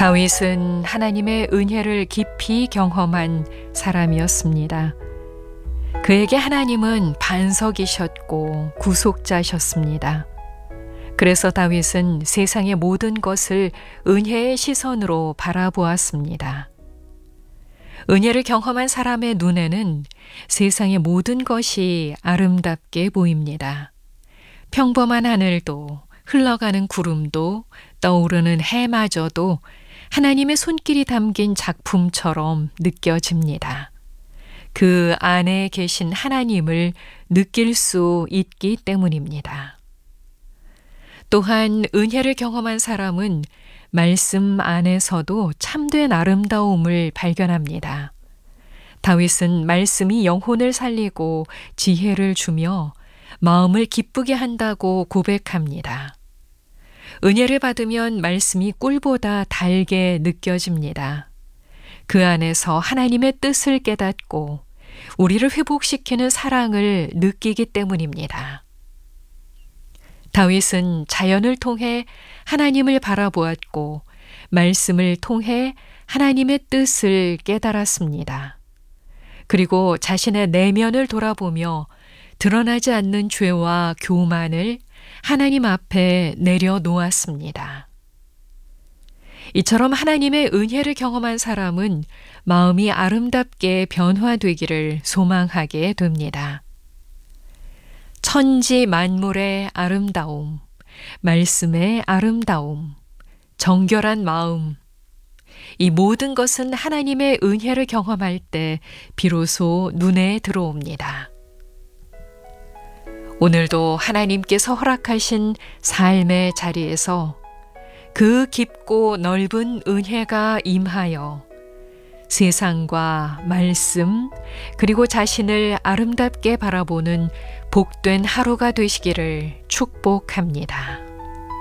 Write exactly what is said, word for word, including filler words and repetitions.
다윗은 하나님의 은혜를 깊이 경험한 사람이었습니다. 그에게 하나님은 반석이셨고 구속자셨습니다. 그래서 다윗은 세상의 모든 것을 은혜의 시선으로 바라보았습니다. 은혜를 경험한 사람의 눈에는 세상의 모든 것이 아름답게 보입니다. 평범한 하늘도, 흘러가는 구름도, 떠오르는 해마저도 하나님의 손길이 담긴 작품처럼 느껴집니다. 그 안에 계신 하나님을 느낄 수 있기 때문입니다. 또한 은혜를 경험한 사람은 말씀 안에서도 참된 아름다움을 발견합니다. 다윗은 말씀이 영혼을 살리고 지혜를 주며 마음을 기쁘게 한다고 고백합니다. 은혜를 받으면 말씀이 꿀보다 달게 느껴집니다. 그 안에서 하나님의 뜻을 깨닫고 우리를 회복시키는 사랑을 느끼기 때문입니다. 다윗은 자연을 통해 하나님을 바라보았고 말씀을 통해 하나님의 뜻을 깨달았습니다. 그리고 자신의 내면을 돌아보며 드러나지 않는 죄와 교만을 하나님 앞에 내려놓았습니다. 이처럼 하나님의 은혜를 경험한 사람은 마음이 아름답게 변화되기를 소망하게 됩니다. 천지 만물의 아름다움, 말씀의 아름다움, 정결한 마음, 이 모든 것은 하나님의 은혜를 경험할 때 비로소 눈에 들어옵니다. 오늘도 하나님께서 허락하신 삶의 자리에서 그 깊고 넓은 은혜가 임하여 세상과 말씀 그리고 자신을 아름답게 바라보는 복된 하루가 되시기를 축복합니다.